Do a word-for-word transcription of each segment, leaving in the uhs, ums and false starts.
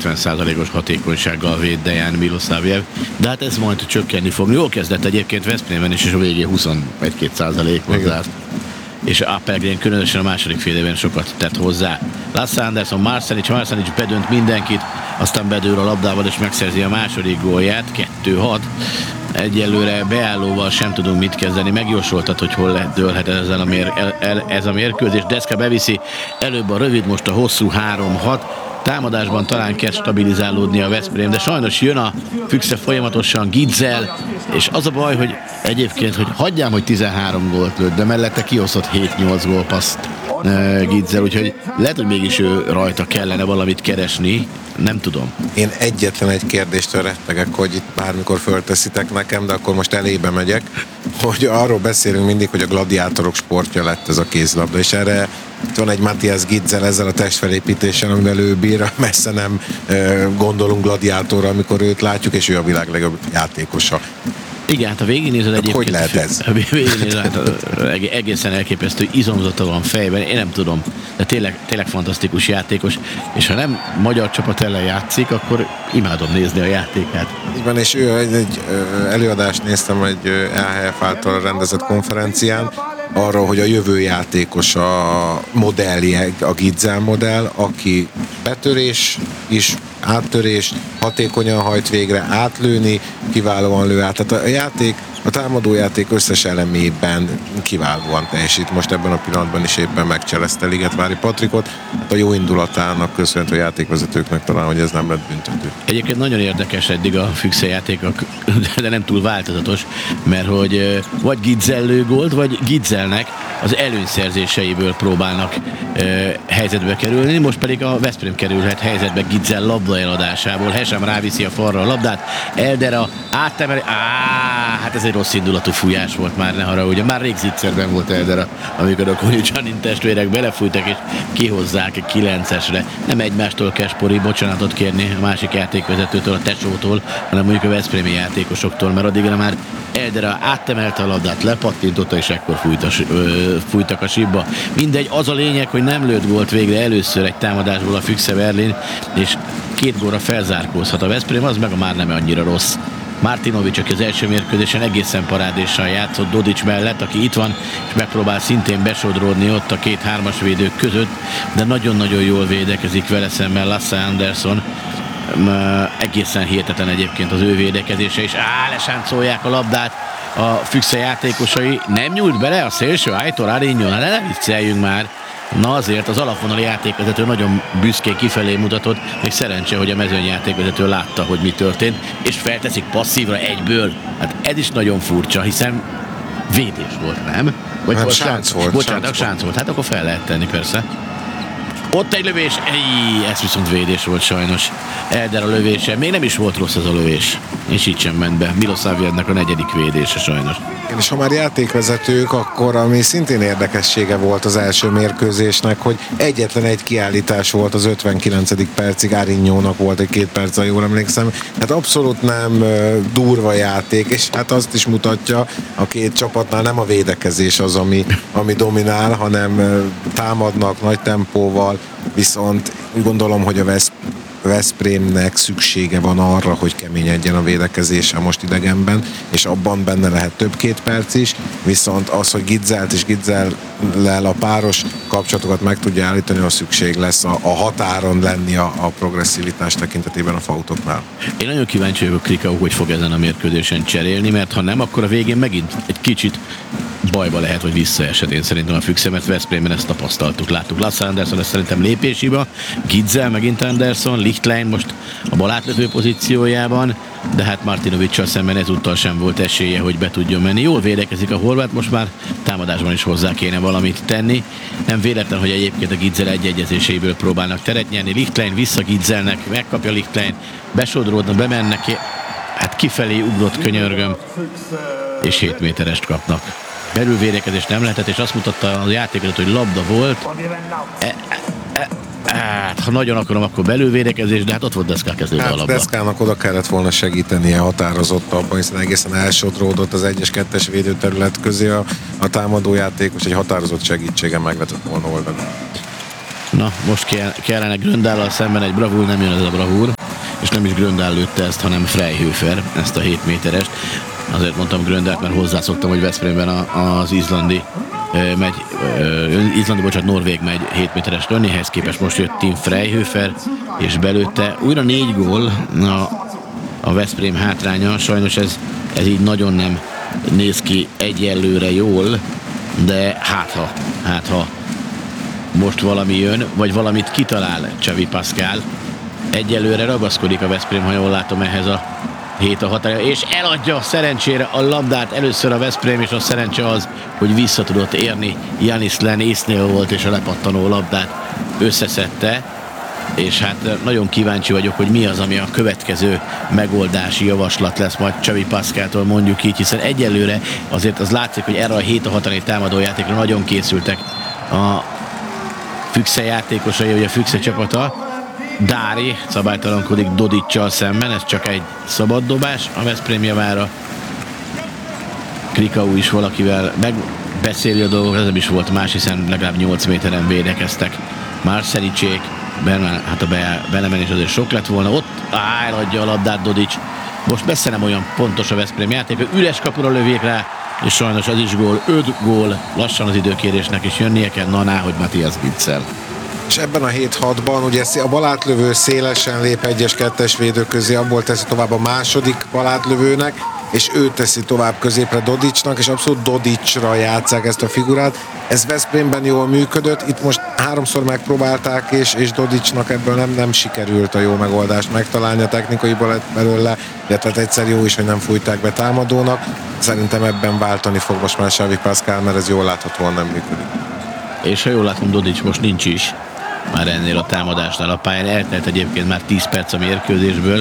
hetven százalékos hatékonysággal véd Dejan Milosavljev, de hát ez majd csökkenni fog. Jól kezdett egyébként Veszprémben is, és a végén huszonegy-két százalékot zárt. És Appelgren különösen a második fél évben sokat tett hozzá. Lasse Andersson, Marsenic, Marsenic bedönt mindenkit, aztán bedől a labdával és megszerzi a második gólját, kettő hat. Egyelőre beállóval sem tudunk mit kezdeni, megjósoltad, hogy hol dőlhet ez a, mér, el, el, ez a mérkőzés. Deszka beviszi, előbb a rövid, most a hosszú három hat. Támadásban talán kezd stabilizálódni a Veszprém, de sajnos jön a Füchse folyamatosan Gitzel, és az a baj, hogy egyébként, hogy hagyjám, hogy tizenhárom gólt lőtt, de mellette kiosztott hét-nyolc gólpasszt uh, Gitzel, úgyhogy lehet, hogy mégis ő rajta kellene valamit keresni, nem tudom. Én egyetlen egy kérdéstől rettegek, hogy itt bármikor fölteszitek nekem, de akkor most elébe megyek, hogy arról beszélünk mindig, hogy a gladiátorok sportja lett ez a kézlabda, és erre itt van egy Matthias Gitzel ezzel a testfelépítéssel, amivel ő bír, messze nem e, gondolunk gladiátorra, amikor őt látjuk, és ő a világ legjobb játékosa. Igen, hát a végignézed egyébként... Hogy lehet ez? A végignézed, hát egészen elképesztő izomzata van fejben, én nem tudom, de tényleg, tényleg fantasztikus játékos, és ha nem magyar csapat ellen játszik, akkor imádom nézni a játékát. Így van, és ő egy, egy előadást néztem egy E H F által rendezett konferencián, arról, hogy a jövő játékos a modellje, a Gitzel modell, aki betörés is, áttörés, hatékonyan hajt végre, átlőni, kiválóan lő át. Tehát a játék, a támadójáték összes elemében kiválóan teljesít. Most ebben a pillanatban is éppen megcselezte Ligetvári Patrikot. Hát a jó indulatának köszönhető a játékvezetőknek talán, hogy ez nem lett büntető. Egyébként nagyon érdekes eddig a Füchse játék, de nem túl változatos, mert hogy vagy Gitzel lő gólt, vagy Gitzelnek az előnyszerzéseiből próbálnak uh, helyzetbe kerülni, most pedig a Veszprém kerülhet helyzetbe Gitzel labdaeladásából. Hesam ráviszi a falra a labdát, Eldera áttemeli, áh, hát ez egy rossz indulatú fújás volt már, ne haragudj, már rég zicserben volt Eldera, amikor a Konyi-Csanin testvérek belefújtak és kihozzák egy kilencesre. Nem egymástól kell Spori bocsánatot kérni a másik játékvezetőtől, a tesótól, hanem mondjuk a veszprémi játékosoktól, mert addigra már Eldera áttemelte a labdát, lepattintotta, és ekkor fújt a, ö, fújtak a sibba. Mindegy, az a lényeg, hogy nem lőtt gólt végre először egy támadásból a Füchse Berlin, és két gólra felzárkózhat a Veszprém, az meg a már nem annyira rossz. Martinovic, aki az első mérkőzésen egészen parádéssal játszott Dodic mellett, aki itt van, és megpróbál szintén besodródni ott a két hármas védők között, de nagyon-nagyon jól védekezik vele szemben Lasse Andersson. Egészen hihetetlen egyébként az ő védekezése, és á, lesáncolják a labdát a Füchse játékosai. Nem nyújt bele a szélső Aitor Arinho, de ne vicceljünk már. Na azért az alapvonali játékvezető nagyon büszkén kifelé mutatott, még szerencse, hogy a mezőny játékvezető látta, hogy mi történt, és felteszik passzívra egyből. Hát ez is nagyon furcsa, hiszen védés volt, nem? Vagy nem, sánc volt. Bocsánat, sánc sánc volt. Hát akkor fel lehet tenni, persze. Ott egy lövés, Ej, ez viszont védés volt sajnos. Elder a lövése, még nem is volt rossz az a lövés, és így sem ment be. Milosavljevnek a negyedik védése sajnos. És ha már játékvezetők, akkor ami szintén érdekessége volt az első mérkőzésnek, hogy egyetlen egy kiállítás volt az ötvenkilencedik percig, Arinyónak volt egy két perc, ha jól emlékszem. Hát abszolút nem uh, durva játék, és hát azt is mutatja, a két csapatnál nem a védekezés az, ami, ami dominál, hanem uh, támadnak nagy tempóval, viszont gondolom, hogy a Vesz Veszprémnek szüksége van arra, hogy keményedjen a védekezése most idegenben, és abban benne lehet több két perc is, viszont az, hogy Gitzelt és Gitzellel a páros kapcsolatokat meg tudja állítani, az szükség lesz a, a határon lenni a, a progresszivitás tekintetében a fautoknál. Én nagyon kíváncsi vagyok, Krikau, hogy fog ezen a mérkőzésen cserélni, mert ha nem, akkor a végén megint egy kicsit bajba lehet, hogy visszaesett. Én szerintem a Füchse, mert Veszprémben ezt tapasztaltuk, láttuk. Lasse Andersson ezt szerintem lépéshiba, Gitzel megint Andersson, Lichtlein most a bal átlövő pozíciójában, de hát Martinovic-sal szemben ezúttal sem volt esélye, hogy be tudjon menni. Jól védekezik a horvát, most már támadásban is hozzá kéne valamit tenni. Nem véletlen, hogy egyébként a Gitzel egyegyezéseiből próbálnak teret nyerni. Lichtlein vissza Gitzelnek, megkapja Lichtlein, besodródnak, bemennek, hát kifelé ugrott, könyörgöm, és hét méterest kapnak. Belülvédekezés nem lehetett, és azt mutatta a játékot, hogy labda volt. E, e, e, hát, ha nagyon akarom, akkor belülvédekezés, de hát ott volt Deszká kezdődő hát, a labda. Deszkának oda kellett volna segítenie határozottabban, hiszen egészen elsodródott az egyes kettes védőterület közé a, a támadójátékos, egy határozott segítsége meg lehetett volna oldani. Na, most kell, kellene Gröndállal szemben egy bravúr, nem jön ez a bravúr. és nem is Gröndal lőtte ezt, hanem Freyhofer, ezt a hét méterest. Azért mondtam Gröndalt, mert hozzászoktam, hogy Veszprémben az izlandi megy, izlandi, bocsánat, norvég megy hét méteres lőni, ehhez képest most jött Tim Freyhofer, és belőtte újra négy gól a, a Veszprém hátránya. Sajnos ez, ez így nagyon nem néz ki egyelőre jól, de hát ha, hát ha most valami jön, vagy valamit kitalál Xavi Pascal. Egyelőre ragaszkodik a Veszprém, ha jól látom, ehhez a hét a határa, és eladja szerencsére a labdát először a Veszprém, és a szerencse az, hogy vissza tudott érni. Janis Len észnél volt, és a lepattanó labdát összeszedte, és hát nagyon kíváncsi vagyok, hogy mi az, ami a következő megoldási javaslat lesz majd Xavi Pascaltól, mondjuk így, hiszen egyelőre azért az látszik, hogy erre a hét a határai támadójátékra nagyon készültek a Füchse játékosai, vagy a Füchse csapata. Dári szabálytalankodik Dodicsal szemben, ez csak egy szabad dobás a Veszprém javára. Krikau is valakivel megbeszéli a dolgokat, ez nem is volt más, hiszen legalább nyolc méteren védekeztek. Marcelicsék, hát a be, belemenés azért sok lett volna, ott eladja a labdát Dodics. Most messze nem olyan pontos a Veszprém játék, üres kapura lövék rá, és sajnos az is gól, öt gól, lassan az időkérésnek is jönnie kell, na hogy Matthias Gitzel. És ebben a hét hatban ugye a balátlövő szélesen lép egyes kettes védő közé, abból teszi tovább a második balátlövőnek, és ő teszi tovább középre Dodicsnak, és abszolút Dodicsra játsszák ezt a figurát. Ez Veszprémben jól működött, itt most háromszor megpróbálták, és, és Dodicsnak ebből nem, nem sikerült a jó megoldást megtalálni a technikaiból belőle, illetve egyszer jó is, hogy nem fújták be támadónak. Szerintem ebben váltani fog most már Xavi Pascal, mert ez jól láthatóan nem működik. És ha jól látom, Dodics most nincs is már ennél a támadásnál a pályán. Eltelt egyébként már tíz perc a mérkőzésből,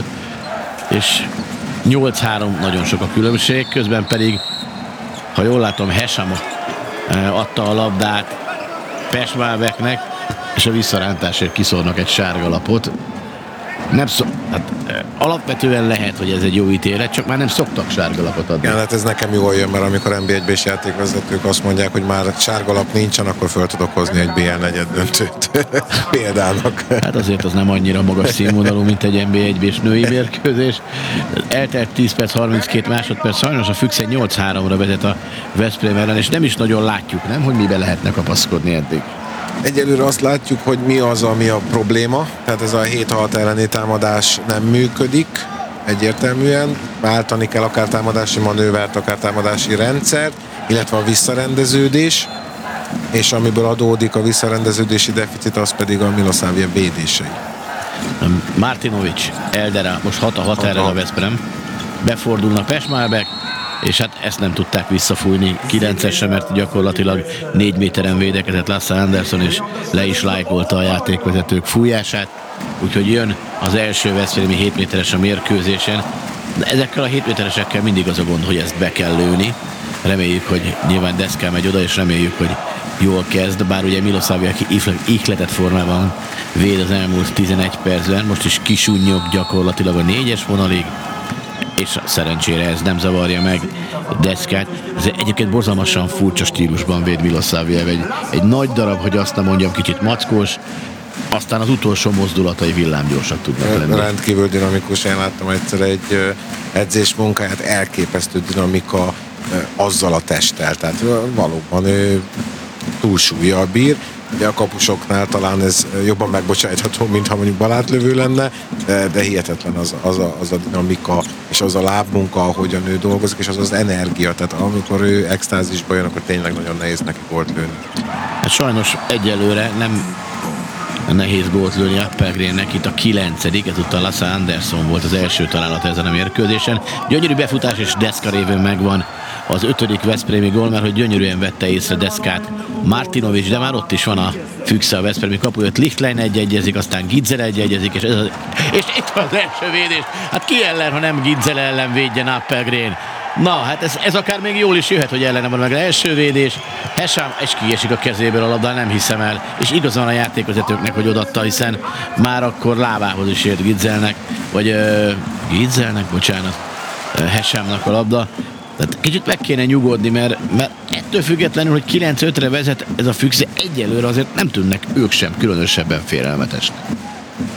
és nyolc három nagyon sok a különbség, közben pedig, ha jól látom, Hesham adta a labdát Peshmabeknek, és a visszarántásért kiszórnak egy sárga lapot. Nem szok, hát alapvetően lehet, hogy ez egy jó ítélet, csak már nem szoktak sárgalapot adni. Igen, hát ez nekem jól jön, mert amikor en bé egy-es játékvezetők azt mondják, hogy már sárgalap nincsen, akkor föl tudok hozni egy bé el negyed döntőt példának. Hát azért az nem annyira magas színvonalú, mint egy en bé egy-es női mérkőzés. Eltelt tíz perc, harminckét másodperc, sajnos a Füchse nyolc háromra vezet a Veszprém ellen, és nem is nagyon látjuk, nem, hogy mibe lehetne kapaszkodni eddig. Egyelőre azt látjuk, hogy mi az, ami a probléma. Tehát ez a hét hat elleni támadás nem működik egyértelműen. Váltani kell akár támadási manővert, akár támadási rendszert, illetve a visszarendeződés. És amiből adódik a visszarendeződési deficit, az pedig a Miloslavia védései. Martinovic, Eldera, most hat a hat erre a Veszprém. Befordulnak Peshmabek, és hát ezt nem tudták visszafújni kilencesre, mert gyakorlatilag négy méteren védekezett Lasse Andersson, és le is lájkolta a játékvezetők fújását, úgyhogy jön az első veszprémi hét méteres a mérkőzésen, de ezekkel a hét méteresekkel mindig az a gond, hogy ezt be kell lőni. Reméljük, hogy nyilván Deszka megy oda, és reméljük, hogy jól kezd, bár ugye Miloslavia ihletett formában véd az elmúlt tizenegy percben, most is kisúnyog gyakorlatilag a négyes vonalig, és szerencsére ez nem zavarja meg Deszkát. Ez egyébként borzalmasan furcsa stílusban véd Miloslavia, egy, egy nagy darab, hogy azt nem mondjam, kicsit mackós, aztán az utolsó mozdulatai villámgyorsak tudnak lenni. Rendkívül dinamikus, én láttam egyszer egy edzés munkáját, elképesztő dinamika azzal a testtel, tehát valóban ő túlsúllyal bír. Ugye a kapusoknál talán ez jobban megbocsájtható, mint ha mondjuk balátlövő lenne, de, de hihetetlen az, az, a, az a dinamika, és az a lábmunka, ahogyan ő dolgozik, és az az energia, tehát amikor ő extázisba jön, akkor tényleg nagyon nehéz neki gólt lőni. Hát sajnos egyelőre nem nehéz gólt lőni Appelgrennek, itt a kilencedik, ezúttal Lasse Andersson volt az első találat ezen a mérkőzésen. Gyönyörű befutás, és Deszka révén megvan az ötödik veszprémi gól, mert hogy gyönyörűen vette észre Deszkát Martinovic, de már ott is van a Füchse a veszprémi kapujött. Lichtlein egy-egyezik, aztán Gitzel egy-egyezik, és, ez az, és itt van az első védés. Hát ki ellen, ha nem Gitzel ellen védjen Appelgren? Na, hát ez, ez akár még jól is jöhet, hogy ellene van meg az első védés. Hesham, és kiesik a kezéből a labda, nem hiszem el. És igaz van a játékvezetőknek, hogy odatta, hiszen már akkor lábához is ért Gitzelnek, vagy uh, Gitzelnek, bocsánat, uh, Heshamnak a labda. Tehát kicsit meg kéne nyugodni, mert, mert ettől függetlenül, hogy kilenc ötre vezet ez a Füchse, egyelőre azért nem tűnnek ők sem különösebben félelmetesnek.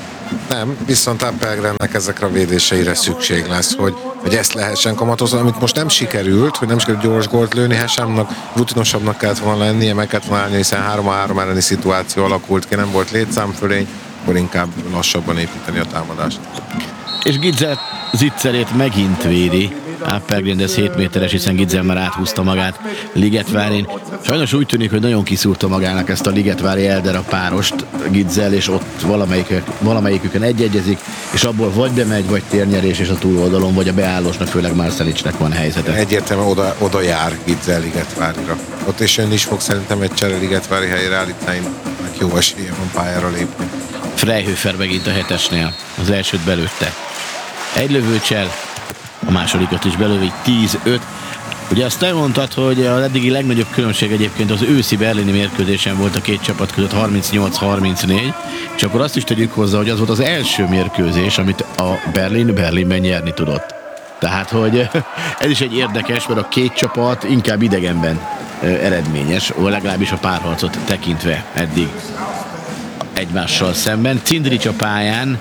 Nem, viszont Appelgrennek ezekre a védéseire szükség lesz, hogy, hogy ezt lehessen kamatozni, amit most nem sikerült, hogy nem sikerült gyors gólt lőni, Hashamnak rutinosabbnak kellett volna lennie, meg kellett volna állni, hiszen három a három elleni szituáció alakult ki, nem volt létszámfölény, akkor inkább lassabban építeni a támadást. És Gitzel zicserét megint védi. Appelgren, ez hét méteres, hiszen Gitzel már áthúzta magát Ligetvárin. Sajnos úgy tűnik, hogy nagyon kiszúrta magának ezt a Ligetvári Eldera párost Gitzel, és ott valamelyik, valamelyikükön egyegyezik, és abból vagy bemegy, vagy térnyerés, és a túloldalon, vagy a beállósnak, főleg Marcelicsnek van helyzete. Egyértelműen oda, oda jár Gitzel Ligetvárira. Ott is jönni is fog szerintem egy csere Ligetvári helyre állítani, meg jó esélye van pályára lépni. Freihöfer megint a hetesnél. Az elsőt belőtte. Egy lövőcsel, a másodikat is belövi, tíz öt. Ugye azt elmondtad, hogy az eddigi legnagyobb különbség egyébként az őszi berlini mérkőzésen volt a két csapat között harmincnyolc harmincnégy, és akkor azt is tegyük hozzá, hogy az volt az első mérkőzés, amit a Berlin Berlinben nyerni tudott. Tehát, hogy ez is egy érdekes, mert a két csapat inkább idegenben eredményes, vagy legalábbis a párharcot tekintve eddig egymással szemben. Cindrics a pályán,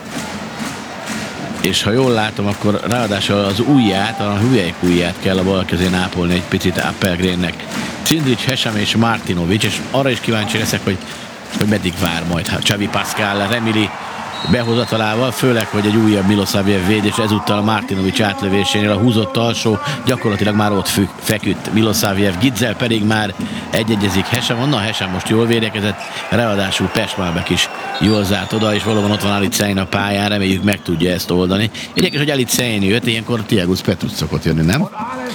és ha jól látom, akkor ráadásul az ujját, a hüvelyk ujját kell a bal kezén ápolni egy picit Appelgrennek. Cindrics, Hesham és Martinovic, és arra is kíváncsi leszek, hogy, hogy meddig vár majd Xavi Pascal Remili behozatalával, főleg, hogy egy újabb Milosavljev véd, és ezúttal Martinovic átlövésénél a húzott alsó gyakorlatilag már ott fü- feküdt Milosavljev, Gitzel pedig már egyegyezik Hesham, onnan Hesham most jól védekezett, ráadásul Pestmalbek is jól zárt oda, és valóban ott van Alicein a pályán, reméljük meg tudja ezt oldani. Érdekes, hogy Alicein jött, ilyenkor Tiagus Petrus szokott jönni, nem?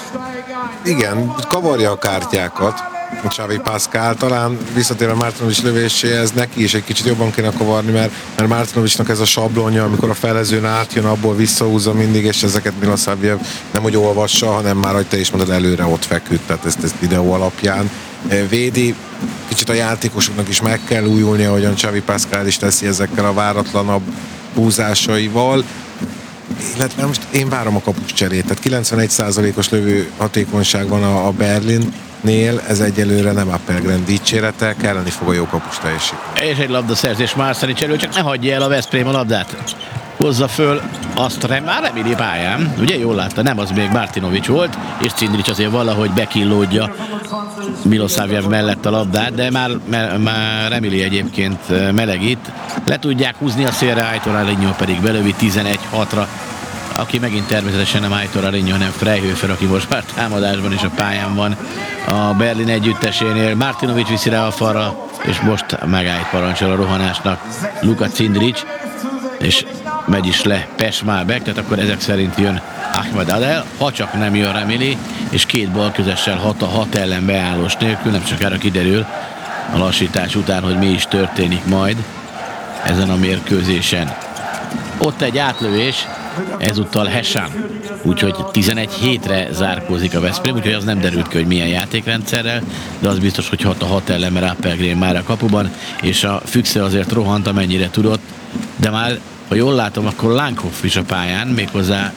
Igen, kavarja a kártyákat. Xavi Pascal talán visszatérve Martinovic lövéséhez, neki is egy kicsit jobban kéne kavarni, mert, mert Martinovicnak ez a sablonja, amikor a felezőn átjön, abból visszahúzza mindig, és ezeket Milosavljev nem úgy olvassa, hanem már, hogy te is mondod, előre ott feküdt, tehát ezt, ezt videó alapján védi. Kicsit a játékosoknak is meg kell újulni, ahogyan Xavi Pascal is teszi ezekkel a váratlanabb húzásaival. Illetve most én várom a kapus cserét, tehát kilencvenegy százalékos lövő hatékonyság van a, a Berlinnél, ez egyelőre nem Appelgren dicsérete, kelleni fog a jó kapus teljesíteni. És egy labdaszerzés Marcelics elő, csak ne hagyja el a Veszprém a labdát. Hozza föl azt rem, már Remili pályán, ugye jól látta, nem az még Martinovic volt, és Cindrics azért valahogy bekillódja Milosavljev mellett a labdát, de már, már Remili egyébként melegít. Le tudják húzni a szélre, Aitor Arinho pedig belövi tizenegy hatra, aki megint természetesen nem Aitor Arinho, hanem Freihöfer, aki most már támadásban is a pályán van a Berlin együttesénél. Martinovic viszi rá a falra, és most megállt parancsol a rohanásnak Luka Cindrics, és megy is le Pestmalbek, tehát akkor ezek szerint jön Ahmed Adel, ha csak nem jön Remili, és két balközessel hat a hat ellen beállós nélkül, nem sokára kiderül a lassítás után, hogy mi is történik majd ezen a mérkőzésen. Ott egy átlövés, ezúttal Hesham, úgyhogy tizenegy hétre zárkózik a Veszprém, úgyhogy az nem derült ki, hogy milyen játékrendszerrel, de az biztos, hogy hat a hat ellen, mert Appelgren már a kapuban, és a Füchse azért rohant, amennyire tudott, de már, ha jól látom, akkor Langhoff is a pályán, méghozzá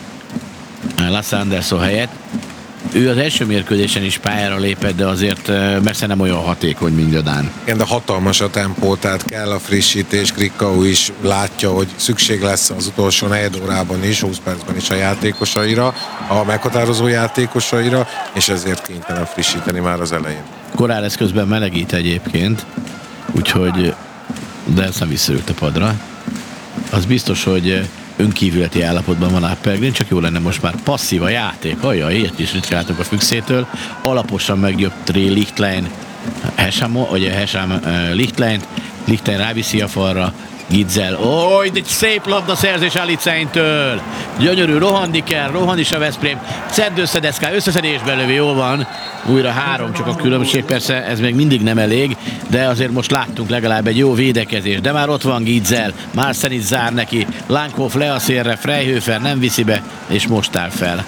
Lasse Andersson helyett. Ő az első mérkőzésen is pályára lépett, de azért messze nem olyan hatékony, mint Jadán. Igen, de hatalmas a tempó, tehát kell a frissítés. Krikkau is látja, hogy szükség lesz az utolsó negyed órában is, húsz percben is a játékosaira, a meghatározó játékosaira, és ezért kénytelen frissíteni már az elején. Korál közben melegít egyébként, úgyhogy de ezt nem visszaült a padra. Az biztos, hogy önkívületi állapotban van Appelgren, csak jó lenne most már passzív a játék. Ajaj, ilyet is ritkáltunk a Füchszétől. Alaposan megjobb Lichtlein Hesham, vagy a Hesham uh, Lichtlein. Lichtlein ráviszi a falra. Gitzel. Ó, egy szép labdaszerzés Aliceintől. Gyönyörű, rohanni kell, rohan is a Veszprém. Szedd össze, Deszká, összeszedésbe lövi, jól van. Újra három, csak a különbség, persze ez még mindig nem elég, de azért most láttunk legalább egy jó védekezés. De már ott van Gitzel, Marcelic zár neki, Langhoff le a szélre, Freihöfer nem viszi be, és most áll fel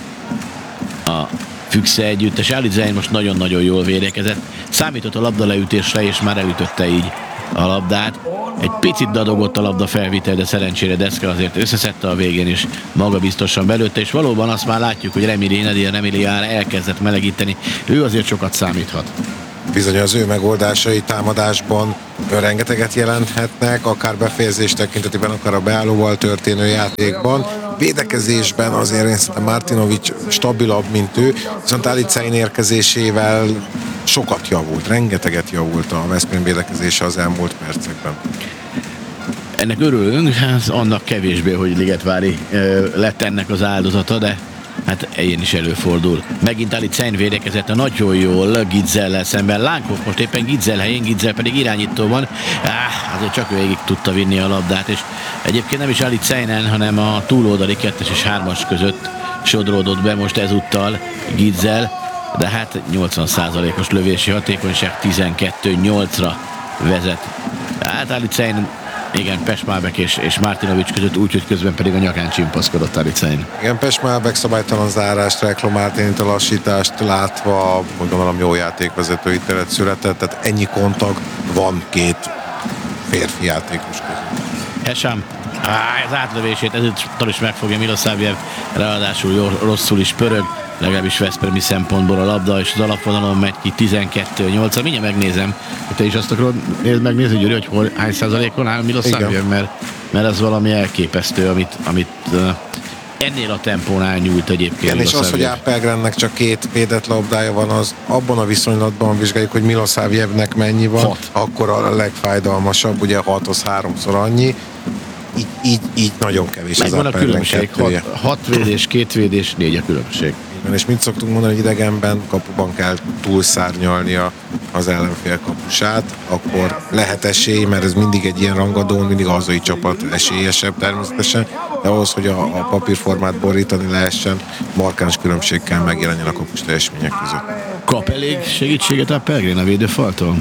a Füchse együttes. Alicein most nagyon-nagyon jól védekezett. Számított a labdaleütésre, és már elütötte így a labdát. Egy picit dadogott a labda felvitel, de szerencsére Deszka azért összeszedte a végén, és maga biztosan belőtte, és valóban azt már látjuk, hogy Remili, Nadir Remili elkezdett melegíteni. Ő azért sokat számíthat. bizony az ő megoldásai támadásban rengeteget jelenthetnek, akár befejezés tekintetében, akár a beállóval történő játékban. Védekezésben azért én szerintem Martinovic stabilabb, mint ő, viszont Alicain érkezésével sokat javult, rengeteget javult a Veszprém védekezése az elmúlt percekben. Ennek örülünk, hát annak kevésbé, hogy Ligetvári lett ennek az áldozata, de hát ilyen is előfordul. Megint Alicain védekezett a nagyon jól Gidzellel szemben. Lánkov most éppen Gidzel helyén, Gidzel pedig irányító van. Ah, azért csak végig tudta vinni a labdát, és egyébként nem is Alicainen, hanem a túloldali kettes és hármas között sodródott be most ezúttal Gidzel, de hát nyolcvan százalékos lövési hatékonyság, tizenkettő nyolcra vezet. Hát Alicain, igen, Pešmálbek és, és Martinovic között, úgyhogy közben pedig a nyakán csimpaszkodott Alicain. Igen, Pešmálbek szabálytalan zárást, Reklo Martinit a lassítást látva, gondolom jó játékvezető ítélet született, tehát ennyi kontakt van két férfi játékos között. Hesam, ah, az átlövését ezúttal is megfogja Milosavljev, ráadásul jó, rosszul is pörög, legalábbis veszprémi szempontból a labda, és az alapvonalon megy ki tizenkettő nyolc. Mindjárt megnézem, hogy te is azt akarod nézd, megnézni, Gyuri, hogy hol, hány százalékon áll Milosavljev, mert, mert az valami elképesztő, amit, amit uh, ennél a tempónál nyújt egyébként. Igen, és az, hogy Apelgrennek csak két védett labdája van, az abban a viszonylatban vizsgáljuk, hogy Milosavljevnek mennyi van, hat. Akkor a legfájdalmasabb, ugye hathoz háromszor annyi. Így, így, így nagyon kevés az Apelgren. Megvan a különbség, hat, hat védés, két védés, négy a különbség. Igen, és mit szoktunk mondani, hogy idegenben kapuban kell túlszárnyalnia az ellenfél kapusát, akkor lehet esély, mert ez mindig egy ilyen rangadón, mindig a hazai csapat esélyesebb természetesen, de ahhoz, hogy a, a papírformát borítani lehessen, markáns különbség kell megjelenjen a kapus teljesmények között. Kap elég segítséget a Pelgrin a védőfaltól?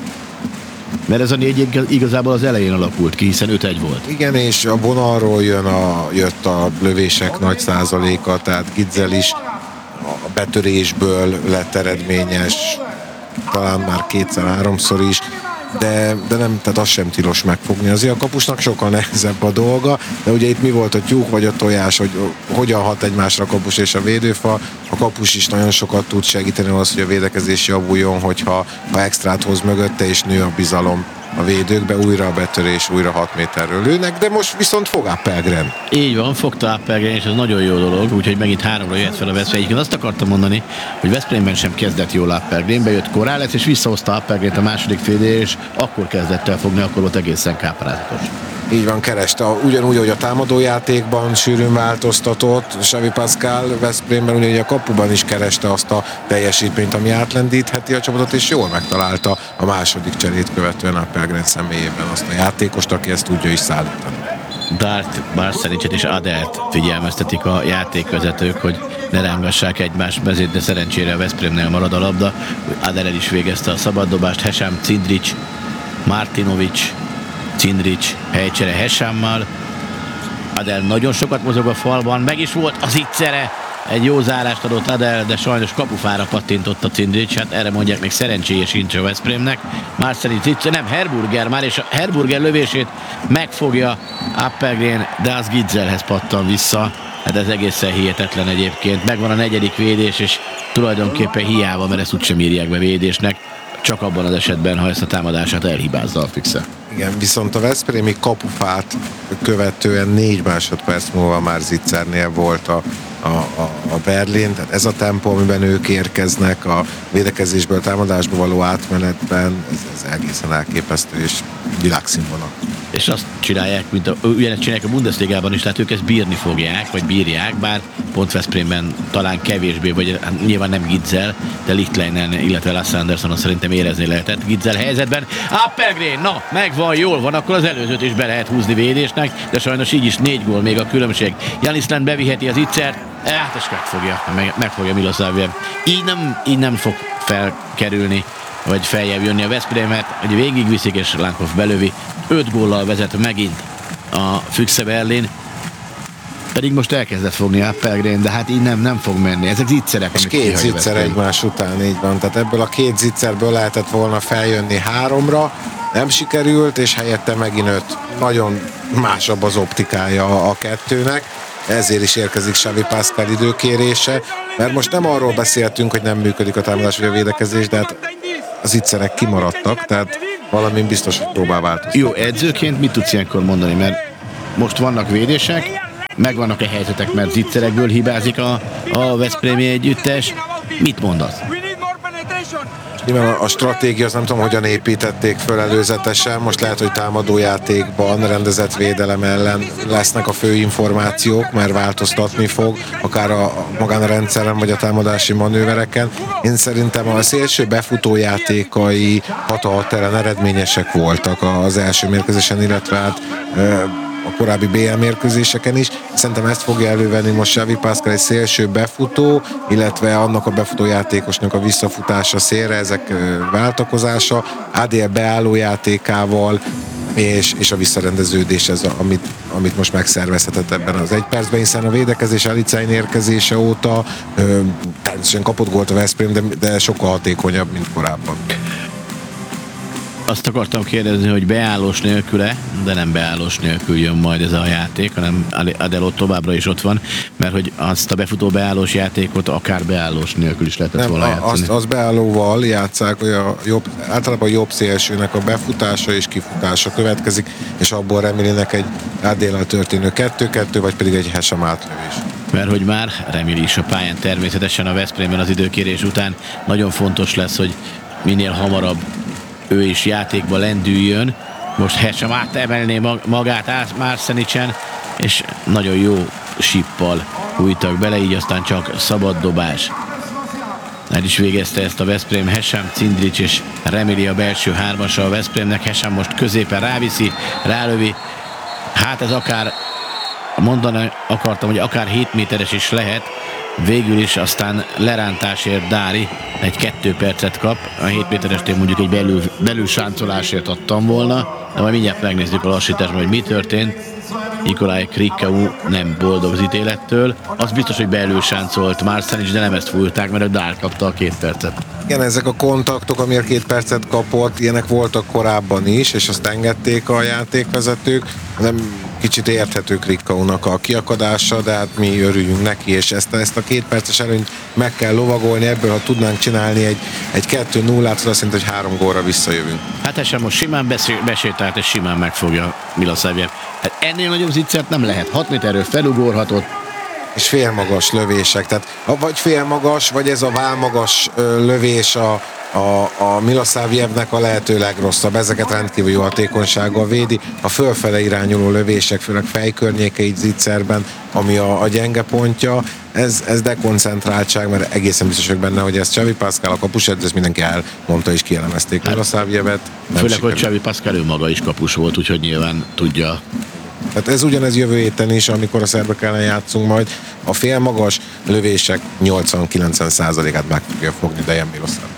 Mert ez a négy igazából az elején alakult ki, hiszen öt egy volt. Igen, és a vonalról jön a, jött a lövések nagy százaléka, tehát Gidzel is a betörésből lett eredményes, talán már kétszer-háromszor is, de, de nem, tehát az sem tilos megfogni. Azért a kapusnak sokkal nehezebb a dolga, de ugye itt mi volt a tyúk vagy a tojás, hogy hogyan hat egymásra a kapus és a védőfal. A kapus is nagyon sokat tud segíteni az, hogy a védekezés javuljon, hogyha ha extrát hoz mögötte és nő a bizalom a védőkbe, újra a betörés, újra hat méterről lőnek, de most viszont fog Apelgren. Így van, fogta Apelgren, és ez nagyon jó dolog, úgyhogy megint háromra jöhet fel a Veszprém. Egyébként azt akartam mondani, hogy Veszprémben sem kezdett jól Apelgren, bejött Korálec, és visszahozta Apelgrent a második félidőre, és akkor kezdett el fogni, akkor volt egészen káprázatos. Így van, kereste. Ugyanúgy, hogy a támadójátékban sűrűn változtatott, Xavi Pascal Veszprémben, ugyanúgy a kapuban is kereste azt a teljesítményt, ami átlendítheti a csapatot, és jól megtalálta a második cserét követően Apelgren személyében azt a játékost, aki ezt tudja is szállítani. Dart, Barszenicset és Adelt figyelmeztetik a játékvezetők, hogy ne rángassák egymás mezét, de szerencsére a Veszprémnél marad a labda. Adel is végezte a szabaddobást, Hesam, Cindric, Martinovic, Cindric helycsere Hesammal. Adel nagyon sokat mozog a falban, meg is volt az ittszere. Egy jó zárást adott Adel, de sajnos kapufára pattintott a Cindric, hát erre mondják, még szerencséje sincs a Veszprémnek. Marcelic ittszere, nem, Herburger már, és a Herburger lövését megfogja Apelgren, de az Gidzelhez pattan vissza. Hát ez egészen hihetetlen egyébként. Megvan a negyedik védés, és tulajdonképpen hiába, mert ezt úgysem írják be védésnek, csak abban az esetben, ha ezt a támadását elhibázza a Fixe. Igen, viszont a veszprémi kapufát követően négy másodperc múlva már Zitzernél volt a, a, a, a Berlin, tehát ez a tempó, amiben ők érkeznek a védekezésből a támadásba való átmenetben, ez, ez egészen elképesztő és világszínvonal. És azt csinálják, mint a, ugyanezt csinálják a Bundesligában is, tehát ők ezt bírni fogják, vagy bírják, bár pont Veszprémben talán kevésbé, vagy hát nyilván nem Gidzel, de Lichtleinen, illetve Lasse Andersson szerintem érezni lehetett Gidzel helyzetben. Apelgren, na, megvan, jól van, akkor az előzőt is be lehet húzni védésnek, de sajnos így is négy gól még a különbség. Janisland beviheti az ittszert, hát és megfogja, meg, megfogja Milosavljev. Így nem, így nem fog felkerülni, vagy feljebb jönni a Veszprémet, hogy végigviszik, és Lánkov belövi. Öt góllal vezet megint a Füchse Berlin, pedig most elkezdett fogni Apelgren, de hát így nem, nem fog menni. Ezek zicserek, és két zicser egymás után, így van. Tehát ebből a két zicserből lehetett volna feljönni háromra, nem sikerült, és helyette megint öt. Nagyon másabb az optikája a kettőnek. Ezért is érkezik Xavi Pascal időkérése, mert most nem arról beszéltünk, hogy nem működik a támadás vagy a védekezés, de hát az ittszerek kimaradtak, tehát valami biztos, hogy próbál változni. Jó, edzőként mit tudsz ilyenkor mondani? Mert most vannak védések, megvannak a helyzetek, mert zicserekből hibázik a, a veszprémi együttes. Mit mondasz? Nyilván a stratégia, az nem tudom, hogyan építették föl előzetesen, most lehet, hogy támadójátékban, rendezett védelem ellen lesznek a fő információk, mert változtatni fog, akár a, magán a rendszeren, vagy a támadási manővereken. Én szerintem a szélső befutójátékai hat ellen eredményesek voltak az első mérkőzésen, illetve hát a korábbi bé el mérkőzéseken is. Szerintem ezt fogja elővenni most Xavi Pascal, egy szélső befutó, illetve annak a befutójátékosnak a visszafutása szélre, ezek váltakozása, á dé el beálló játékával, és, és a visszarendeződés, ez, a, amit, amit most megszervezhetett ebben az egy percben, hiszen a védekezés Alicain érkezése óta ö, természetesen kapott gólt a Veszprém, de, de sokkal hatékonyabb, mint korábban. Azt akartam kérdezni, hogy beállós nélküle, de nem beállós nélkül jön majd ez a játék, hanem Adelot továbbra is ott van, mert hogy azt a befutó beállós játékot akár beállós nélkül is lehetett nem, volna játszani. Azt, az beállóval játsszák, hogy a jobb, általában a jobb szélsőnek a befutása és kifutása következik, és abból Remilinek egy Adéllal történő kettő-kettő, vagy pedig egy Hesam átlövés. Mert hogy már Remili is a pályán természetesen a Veszprémben az időkérés után nagyon fontos lesz, hogy minél hamarabb ő is játékba lendüljön. Most Hesam átemelné magát Marsenicsen, és nagyon jó sippal hújtak bele, így aztán csak szabad dobás. El is végezte ezt a Veszprém. Hesam, Cindric és Remili a belső hármasa a Veszprémnek. Hesam most középen ráviszi, rálövi. Hát ez akár, mondani akartam, hogy akár hét méteres is lehet. Végül is aztán lerántásért Dári egy kettő percet kap. A hét méteresnél mondjuk egy belül, belül sáncolásért adtam volna, de majd mindjárt megnézzük a lassításban, hogy mi történt. Nikolaj Krikkau nem boldog az ítélettől. Az biztos, hogy belül sáncolt Marseille, de nem ezt fújták, mert a Dár kapta a két percet. Igen, ezek a kontaktok, amiért két percet kapott, ilyenek voltak korábban is, és azt engedték a játékvezetők. Nem kicsit érthető Krikkaunak a kiakadása, de hát mi örüljünk neki, és ezt, ezt a két perces előnyt meg kell lovagolni, ebből ha tudnánk csinálni egy, egy kettő nullát, az azt jelenti, hogy három gólra visszajövünk. Hát ez sem most simán beszél, besétált, és simán megfogja Milosavljev. Hát ennél nagyobb zicsert nem lehet. hat méterről felugorhatott. És félmagas lövések, tehát vagy félmagas, vagy ez a válmagas lövés a, a, a Milosavljevnek a lehető legrosszabb. Ezeket rendkívül jó hatékonysággal védi. A fölfele irányuló lövések, főleg fejkörnyékei zicserben, ami a, a gyenge pontja, ez, ez dekoncentráltság, mert egészen biztos vagyok benne, hogy ez Xavi Pascal, a kapusedző, ezt mindenki elmondta és kielemezték hát, Milosavljevet. Főleg, sikerül. Hogy Xavi Pascal ő maga is kapus volt, úgyhogy nyilván tudja. Tehát ez ugyanez jövő héten is, amikor a szerbek ellen játszunk majd. A félmagas lövések nyolcvan-kilencven százalékát meg fogja fogni Dejan Milosavljev.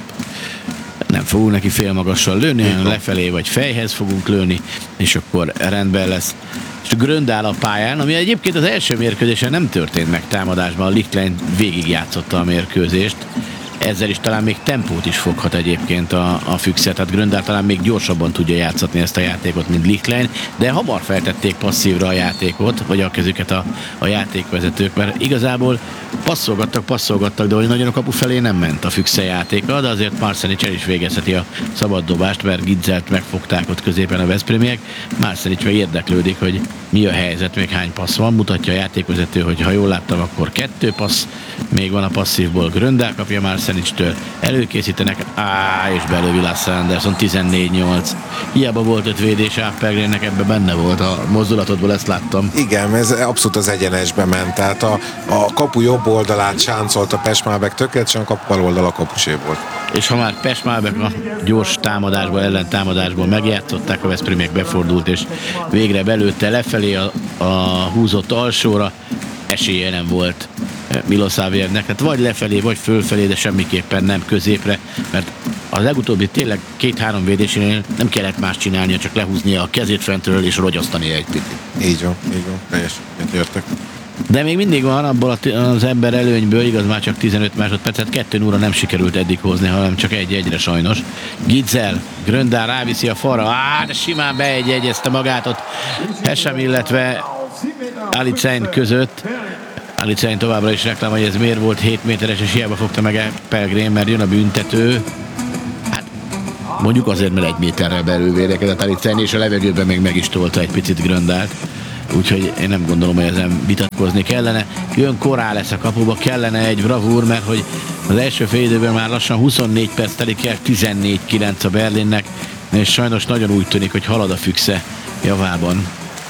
Nem fogunk neki félmagassal lőni, hanem lefelé vagy fejhez fogunk lőni, és akkor rendben lesz. És Gröndál a pályán, ami egyébként az első mérkőzésen nem történt meg támadásban, a Lichtlein végigjátszotta a mérkőzést. Ezzel is talán még tempót is foghat egyébként a, a Füchse, tehát Gröndál talán még gyorsabban tudja játszatni ezt a játékot, mint Lichtlein, de hamar feltették passzívra a játékot, vagy a kezüket a, a játékvezetők, mert igazából passzolgattak, passzolgattak, de hogy nagyon a kapu felé nem ment a Füchse játéka, de azért Marseille el is végezheti a szabad dobást, mert Gidzelt megfogták ott középen a veszprémiek. Marseille meg érdeklődik, hogy mi a helyzet, még hány passz van, mutatja a játékvezető, hogy ha jól láttam, akkor kettő passz, még van a passzívból, Gröndál kapja Marseille-től, előkészítenek, á, és belővi Lasse Anderson, tizennégy nyolc. Hiába volt öt védés, Appelgrennek ebbe benne volt a mozdulatodból, ezt láttam. Igen, ez abszolút az egyenesbe ment, tehát a, a kapu jobb oldalát sáncolt a Pechmálbek tökéletesen, a kapu bal oldal a kapusé volt. És ha már Pechmálbek a gyors támadásból, ellen támadásból megjátszották, a veszprémiek befordult, és végre belőtte lefelé a, a húzott alsóra, esélye nem volt Milosavljevnek, hát vagy lefelé, vagy fölfelé, de semmiképpen nem középre, mert az legutóbbi tényleg két-három védésénél nem kellett más csinálnia, csak lehúznia a kezét fentről és rogyasztani egy picit. Így van, így van, teljesen értek. De még mindig van abból az ember előnyből, igaz, már csak tizenöt másodpercet, kettő nulla nem sikerült eddig hozni, hanem csak egy-egyre sajnos. Gitzel, Gröndál ráviszi a falra, á, de simán beegyegyezte magát ott Hesam, illetve Alicain között. Alicain továbbra is reklám, hogy ez miért volt hét méteres, és hiába fogta meg Appelgren, mert jön a büntető. Hát Mondjuk azért, mert egy méterrel belül védekezett Alice, és a levegőben még meg is tolta egy picit Gröndált. Úgyhogy én nem gondolom, hogy ezen vitatkozni kellene. Jön korán lesz a kapuba, kellene egy bravúr, mert hogy az első fél időben már lassan huszonnégy perc telik el, tizennégy kilenc a Berlinnek, és sajnos nagyon úgy tűnik, hogy halad a Füchse javában.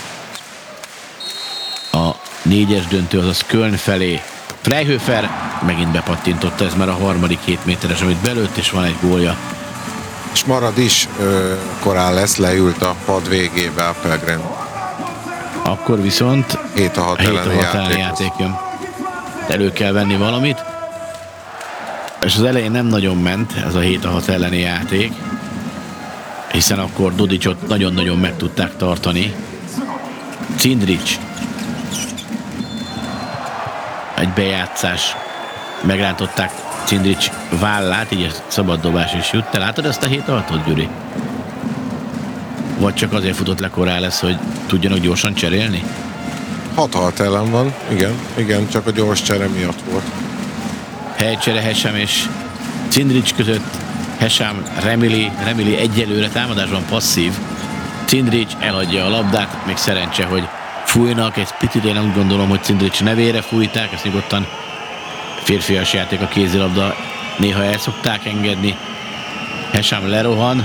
A négyes döntő, azaz Köln felé. Freihöfer megint bepattintotta, ez már a harmadik hét méteres, amit belőtt, és van egy gólja. És marad is, ö, korán lesz, leült a pad végébe a Pelgrim. Akkor viszont hét a hat elleni játék. játék jön. Elő kell venni valamit. És az elején nem nagyon ment ez a hét a hat elleni játék, hiszen akkor Dodicsot nagyon-nagyon meg tudták tartani. Cindric. Egy bejátszás. Megrántották Cindric vállát, így ez szabad dobás is jut. Te látod ezt a hét a hatot, Gyuri? Vagy csak azért futott le korán lesz, hogy tudjanak gyorsan cserélni? hat hat ellen van, igen, igen, csak a gyors csere miatt volt. Helycsere Hesam és Cindric között. Hesam Remili, Remili egyelőre támadásban passzív. Cindric eladja a labdát, még szerencse, hogy fújnak, egy picit én úgy gondolom, hogy Cindric nevére fújták, ezt nyugodtan férfias játék a kézilabda, néha el szokták engedni. Hesam lerohan,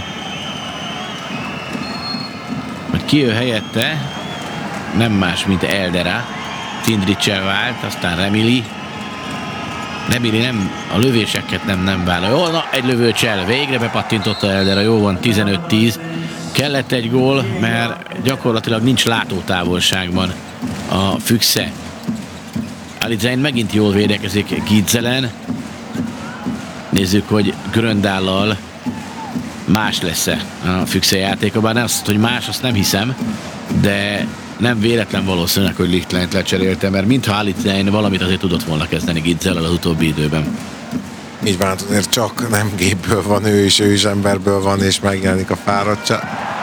hogy ki jön helyette, nem más, mint Eldera. Cindriccel vált, aztán Remili. Remili nem, a lövéseket nem, nem vállal. Jó, na, egy lövőcsel, végre bepattintotta Eldera, jó van, tizenöt tíz. Kellett egy gól, mert gyakorlatilag nincs látótávolságban a Füchse. Alizein megint jól védekezik Gidzelen. Nézzük, hogy Gröndállal más lesz-e a Füchse játéka, bár azt, hogy más, azt nem hiszem, de nem véletlen valószínűleg, hogy Lichtleint lecserélte, mert mintha Alizein valamit azért tudott volna kezdeni Gidzellel az utóbbi időben. Így van, azért csak nem gépből van ő is, ő is emberből van, és megjelenik a fáradtság.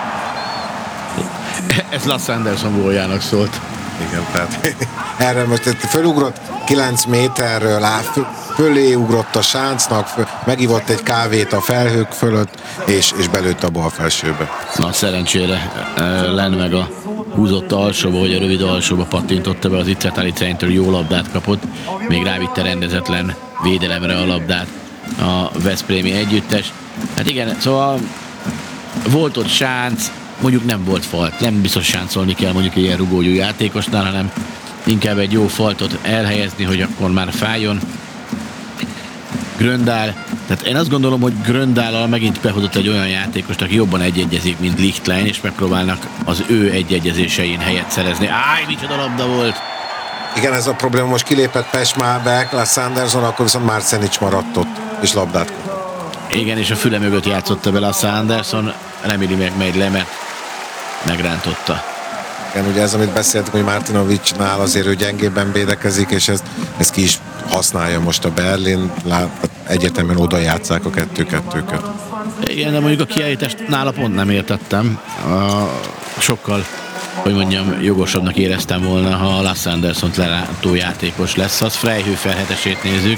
Ez Lasse Anderson góljának szólt. Igen, tehát erre most fölugrott kilenc méterről, á, föl, fölé ugrott a sáncnak, föl, megivott egy kávét a felhők fölött, és, és belőtt a bal felsőbe. Na, szerencsére Len meg a húzott alsóba, vagy a rövid alsóba pattintotta be az Itzet Alizeintől, jó labdát kapott, még rávitte rendezetlen védelemre a labdát a veszprémi együttes. Hát igen, szóval volt ott sánc, mondjuk nem volt falt, nem biztos sáncolni kell mondjuk egy ilyen rugógyú játékosnál, hanem inkább egy jó faltot elhelyezni, hogy akkor már fájjon. Gröndál, tehát én azt gondolom, hogy Gröndállal megint behozott egy olyan játékost, aki jobban egyegyezik, mint Lichtlein, és megpróbálnak az ő egyegyezésein helyet szerezni. Áj, micsoda labda volt! Igen, ez a probléma, most kilépett Pesmálbek, Lasse Anderson, akkor viszont Marcenic maradt ott, és labdát kapott. Igen, és a füle mögött játszotta bele Lasse Anderson, Remili meg megy le, mert megrántotta. Igen, ugye ez, amit beszéltük, hogy Martinovicsnál azért ő gyengébben védekezik, és ezt, ezt ki is használja most a Berlin, lát, egyetemen oda játsszák a kettő-kettőket. Igen, de mondjuk a kiállítást nála pont nem értettem. A, sokkal, hogy mondjam, jogosabbnak éreztem volna, ha Lasse Andersont lerátó játékos lesz. Az Freihöfer hetesét nézzük.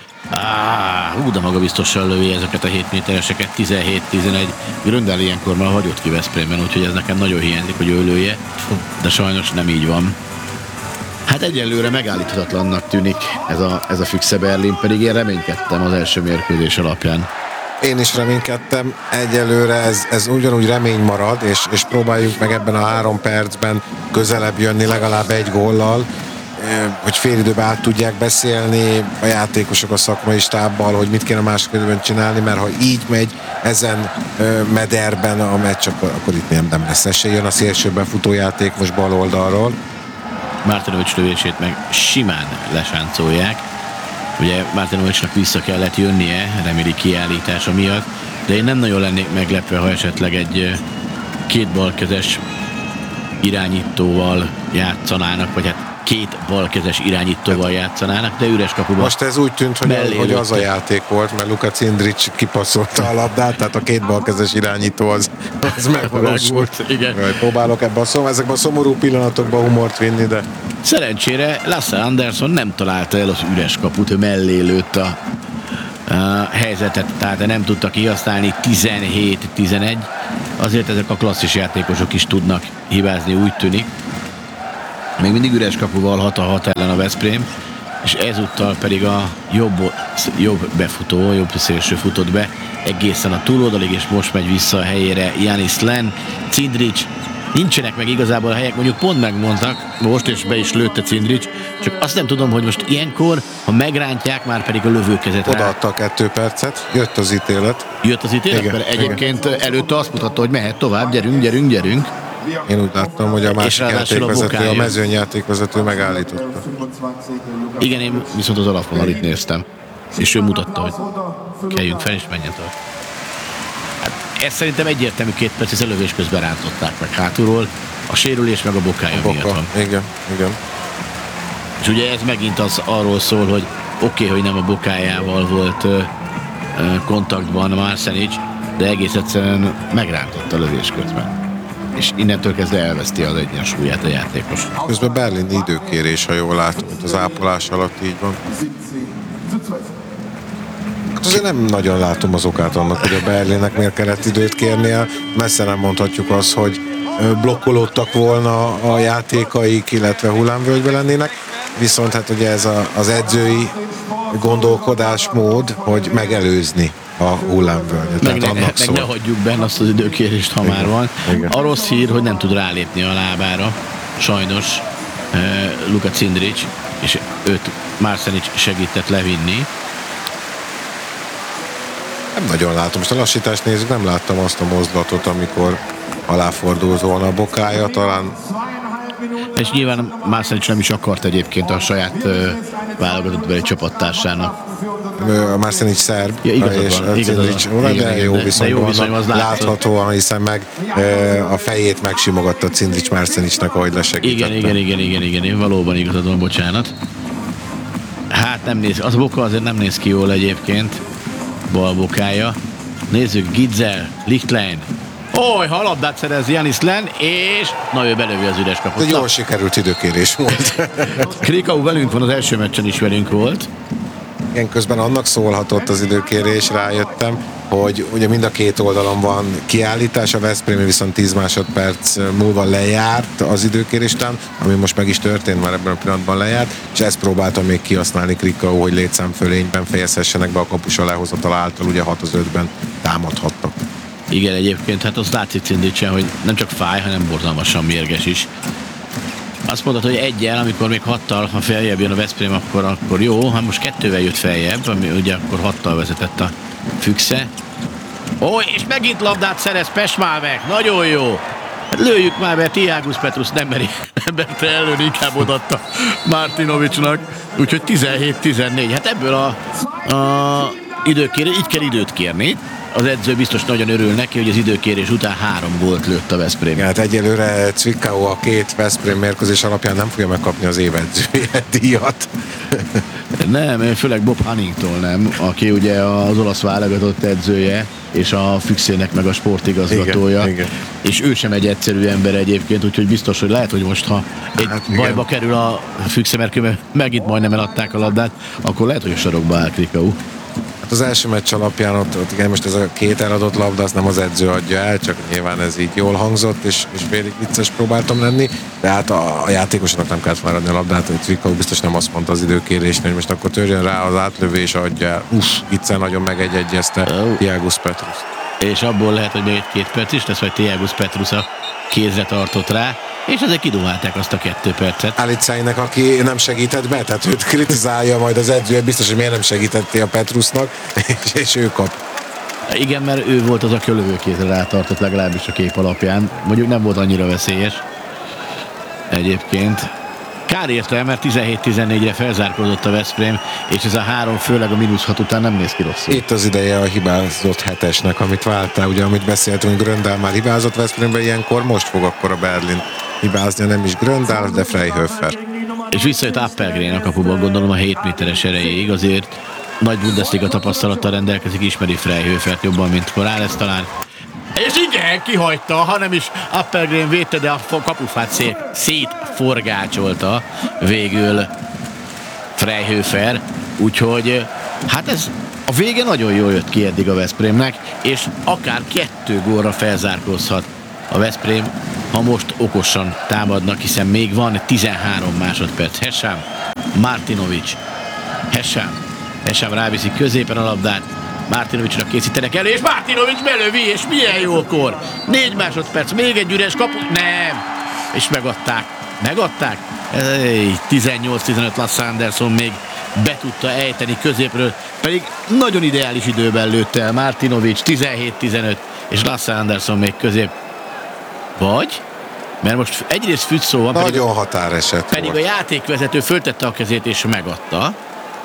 Ah, hú, de maga biztosan lövi ezeket a hét métereseket, tizenhét tizenegy. Gröndál ilyenkor már hagyott ki Veszprémben, úgyhogy ez nekem nagyon hiányzik, hogy ő lője, de sajnos nem így van. Hát egyelőre megállíthatatlannak tűnik ez a, ez a Füchse Berlin, pedig én reménykedtem az első mérkőzés alapján. Én is reménykedtem, egyelőre ez, ez ugyanúgy remény marad, és, és próbáljuk meg ebben a három percben közelebb jönni legalább egy góllal, hogy fél időben át tudják beszélni a játékosok a szakmai stábbal, hogy mit kéne második időben csinálni, mert ha így megy ezen mederben a meccs, akkor, akkor itt nem, nem lesz esély. Jön a szélsőben futójáték most bal oldalról. Martinovics lövését meg simán lesáncolják. Ugye Martinovicsnak vissza kellett jönnie Remili kiállítása miatt, de én nem nagyon lennék meglepve, ha esetleg egy két balkezes irányítóval játszanának, vagy hát két balkezes irányítóval játszanának, de üres kapuban. Most ez úgy tűnt, hogy, hogy az a játék volt, mert Luka Cindric kipasszolta a labdát, tehát a két balkezes irányító az, az megvalósult. Igen. Próbálok ebben a, szom, ezekben a szomorú pillanatokban humort vinni, de... Szerencsére Lasse Anderson nem találta el az üres kaput, ő mellé lőtt a helyzetet, tehát nem tudta kihasználni, tizenhét tizenegy. Azért ezek a klasszis játékosok is tudnak hibázni, úgy tűnik. Még mindig üres kapuval hat a hat ellen a Veszprém, és ezúttal pedig a jobb, jobb befutó, jobb szélső futott be egészen a túloldalig, és most megy vissza a helyére Janis Len. Cindric, nincsenek meg igazából a helyek, mondjuk pont megmondtak, most és be is lőtte Cindric, csak azt nem tudom, hogy most ilyenkor, ha megrántják, már pedig a lövőkezet rá. Odaadta a kettő percet, jött az ítélet. Jött az ítélet, mert egyébként igen. Előtte azt mutatta, hogy mehet tovább, gyerünk, gyerünk, gyerünk. Én úgy láttam, hogy a másik játékvezető, a, a mezőny játékvezető megállította. Igen, én viszont az alapvonalit néztem, és ő mutatta, hogy kelljünk fel, és menjen tovább. Hát ezt szerintem egyértelmű két perc, az lövés közben rántották meg hátulról, a sérülés meg a bokája a miatt van. Igen, igen. És ugye ez megint az arról szól, hogy oké, okay, hogy nem a bokájával volt ö, ö, kontaktban Marsenic, de egész egyszerűen megrántotta a lövés közben. És innentől kezdve elveszti az egyensúlyát a játékos. Közben berlini időkérés, ha jól látom, hogy az ápolás alatt így van. Hát azért nem nagyon látom az okát annak, hogy a Berlinnek miért kellett időt kérnie. Messze nem mondhatjuk azt, hogy blokkolódtak volna a játékaik, illetve hullámvölgybe lennének. Viszont hát ugye ez a, az edzői gondolkodásmód, hogy megelőzni a hullámvölgyet. Meg, ne, meg ne hagyjuk benne azt az időkérést, ha igen, már van. Igen. A rossz hír, hogy nem tud rálépni a lábára, sajnos uh, Luka Cindric, és őt Marsenic segített levinni. Nem nagyon látom. Most a lassítást nézzük, nem láttam azt a mozdulatot, amikor aláfordult volna a bokája, talán. És nyilván Marsenic nem is akart egyébként a saját uh, válogatott beli csapattársának. A Marsenic szerb, ja, igazad és van, igazad Cindric, van. de, Igen, de jó viszonyban viszony láthatóan, hiszen meg e, a fejét megsimogatta Cindric Marsenicnek, ahogy lesegítette. Igen, igen, igen, igen, igen, igen, valóban igazad van, bocsánat. Hát nem néz, az a boka azért nem néz ki jól egyébként, bal bokája. Nézzük, Gitzel, Lichtlein. Oly, ha a labdát szerez Janis Len, és na ő belövi az üres kaput. Ez jól sikerült időkérés volt. Krikau velünk van, az első meccsen is velünk volt. Igen, közben annak szólhatott az időkérés, rájöttem, hogy ugye mind a két oldalon van kiállítás, a Veszprém viszont tíz másodperc múlva lejárt az időkérés után, ami most meg is történt, már ebben a pillanatban lejárt, és ezt próbáltam még kihasználni Krikau, hogy létszámfölényben fejezhessenek be a kapus aláhozatal által, ugye hat az ötben támadhattak. Igen, egyébként, hát azt látszik Cindricsen, hogy nem csak fáj, hanem borzalmasan mérges is. Azt mondod, hogy egyel, amikor még hattal, ha feljebb jön a Veszprém, akkor, akkor jó, ha most kettővel jött feljebb, ami ugye akkor hattal vezetett a Füchse. Ó, és megint labdát szerez Pechmálvek, nagyon jó! Lőjük már, mert Tiagus Petrus nem meri, nem merte előni, inkább odaadta Martinovicsnak, úgyhogy tizenhét tizennégy. Hát ebből a, a időkérés, így kell időt kérni. Az edző biztos nagyon örül neki, hogy az időkérés után három gólt lőtt a Veszprém. Hát egyelőre Zwickau a két Veszprém mérkőzés alapján nem fogja megkapni az évedzője díjat. Nem, főleg Bob Huntington nem, aki ugye az olasz válogatott edzője, és a Füchsének meg a sportigazgatója. Igen, igen. És ő sem egy egyszerű ember egyébként, úgyhogy biztos, hogy lehet, hogy most, ha egy hát bajba igen. kerül a Füchse, mert megint majdnem eladták a labdát, akkor lehet, hogy a sarokba áll Krikau. Hát az első meccs alapján ott, ott igen, most ez a két eladott labda, azt nem az edző adja el, csak nyilván ez így jól hangzott, és, és félig vicces próbáltam lenni, de hát a, a játékosnak nem kellett már adni a labdát, hogy Zwickau biztos nem azt mondta az időkérésnél, hogy most akkor törjön rá az átlövés, adja el. Uff, Gitzel nagyon megegyegyezte oh. Tiagus Petrus. És abból lehet, hogy még egy-két perc is lesz, vagy Tiagus Petrus a kézre tartott rá, és ezek kidumálták azt a kettő percet. Alicainek, aki nem segített be, tehát őt kritizálja majd az edző, biztos, hogy miért nem segítette a Petrusnak, és, és ő kap. Igen, mert ő volt az, aki a lövőkézre rátartott, legalábbis a kép alapján. Mondjuk nem volt annyira veszélyes. Egyébként. Kár érte, mert tizenhét tizennégyre felzárkózott a Veszprém, és ez a három, főleg a mínusz hat után nem néz ki rosszul. Itt az ideje a hibázott hetesnek, amit váltál, ugye, amit beszéltünk, Gröndál már hibázott Veszprémben ilyenkor, most fog akkor a Berlin hibázni, nem is Gröndál, de Freihöfer. És visszajött Appelgren a kapuban, gondolom a hét méteres erejéig, azért nagy Bundesliga tapasztalattal rendelkezik, ismeri Freihöfert jobban, mint Morales talán. És igen, kihagyta, hanem is Appelgren védte, de a kapufát szét, szétforgácsolta végül Freihöfer, úgyhogy Hát ez a vége nagyon jól jött ki eddig a Veszprémnek, és akár kettő gólra felzárkózhat a Veszprém, ha most okosan támadnak, hiszen még van tizenhárom másodperc. Hesám, Martinovic, Hesám, Hesám ráviszi középen a labdát, Martinovicsra készítenek elő, és Martinovic belövi, és milyen jókor! Négy másodperc, még egy üres kapu, nem! És megadták, megadták. tizennyolc tizenöt Lasse Andersson még be tudta ejteni középről, pedig nagyon ideális időben lőtte el Martinovic, tizenhét tizenöt, és Lasse Andersson még közép. Vagy? Mert most egyrészt Fützó van, nagyon pedig, határeset pedig volt. a játékvezető föltette a kezét és megadta.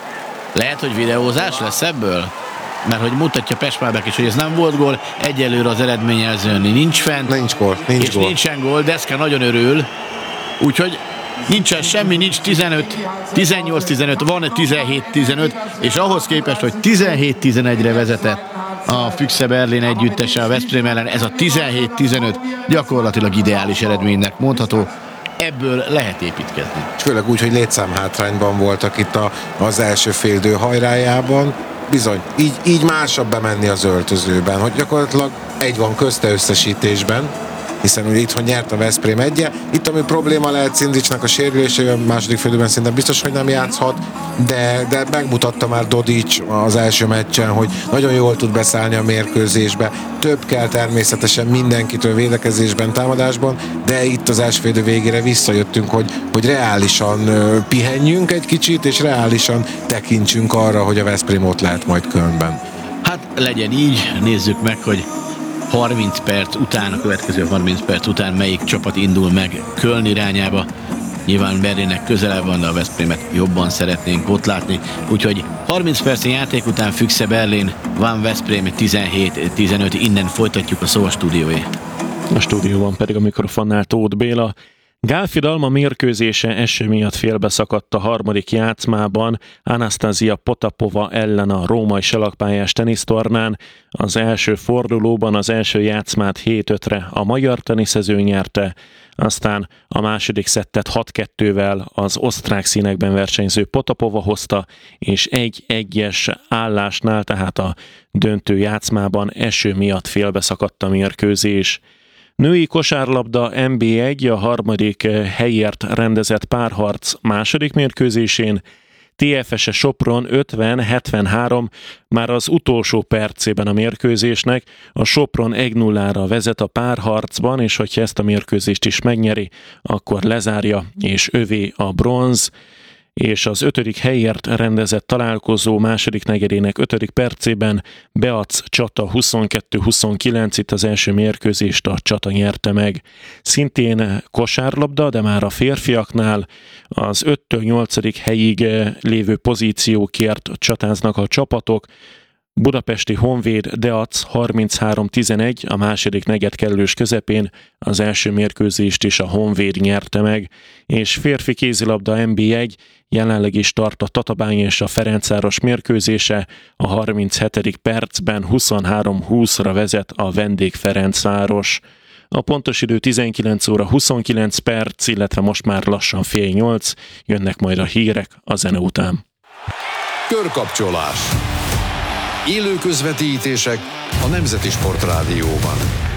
Lehet, hogy videózás lesz ebből? Mert hogy mutatja Pespálbek is, hogy ez nem volt gól, egyelőre az eredményjelzőn nincs fent. Nincs gól, nincs és gól. nincsen gól, Deszka nagyon örül. Úgyhogy nincsen semmi, nincs tizenöt, tizennyolc tizenöt, van tizenhét tizenöt, és ahhoz képest, hogy tizenhét tizenegyre vezetett a Füchse Berlin együttese a Veszprém ellen, ez a tizenhét tizenöt gyakorlatilag ideális eredménynek mondható. Ebből lehet építkezni. És főleg úgy, hogy létszámhátrányban voltak itt a, az első féldő hajrájában. Bizony, így, így másabb bemenni az öltözőben, hogy gyakorlatilag egy van közte összesítésben, hiszen ugye itthon nyert a Veszprém egye. Itt ami probléma lehet Szindicsnak a sérülésével, a második félidőben szinte biztos, hogy nem játszhat, de, de megmutatta már Dodic az első meccsen, hogy nagyon jól tud beszállni a mérkőzésbe. Több kell természetesen mindenkitől védekezésben, támadásban, de itt az első félidő végére visszajöttünk, hogy, hogy reálisan pihenjünk egy kicsit, és reálisan tekintsünk arra, hogy a Veszprém ott lehet majd Kölnben. Hát legyen így, nézzük meg, hogy harminc perc után, a következő harminc perc után melyik csapat indul meg Köln irányába. Nyilván Berlinnek közelebb van, de a Veszprémet jobban szeretnénk ott látni. Úgyhogy harminc percnyi játék után Füchse Berlin, van Veszprém tizenhét tizenöt, innen folytatjuk a szó a stúdióé. A stúdióban pedig a mikrofonnál Tóth Béla. Gálfi Dalma mérkőzése eső miatt félbeszakadt a harmadik játszmában Anastasia Potapova ellen a római salakpályás tenisztornán. Az első fordulóban az első játszmát hét ötre a magyar teniszező nyerte, aztán a második szettet hat kettővel az osztrák színekben versenyző Potapova hozta, és egy egyes állásnál, tehát a döntő játszmában eső miatt félbeszakadt a mérkőzés. Női kosárlabda en bé egy a harmadik helyért rendezett párharc második mérkőzésén té ef es Sopron ötven hetvenhárom már az utolsó percében a mérkőzésnek, a Sopron egy nullára vezet a párharcban, és hogyha ezt a mérkőzést is megnyeri, akkor lezárja, és övé a bronz. És az ötödik helyért rendezett találkozó második negyedének ötödik percében Beac Csata huszonkettő huszonkilenc, itt az első mérkőzést a Csata nyerte meg. Szintén kosárlabda, de már a férfiaknál az öttől nyolcadik helyig lévő pozíciókért csatáznak a csapatok. Budapesti Honvéd Deac harminchárom tizenegy, a második negyed kellős közepén az első mérkőzést is a Honvéd nyerte meg, és férfi kézilabda en bé egy jelenleg is tart a Tatabány és a Ferencváros mérkőzése, a harminchetedik percben huszonhárom húszra vezet a vendég Ferencváros. A pontos idő tizenkilenc óra huszonkilenc perc, illetve most már lassan fél nyolc, jönnek majd a hírek a zene után. Körkapcsolás. Élő közvetítések a Nemzeti Sportrádióban.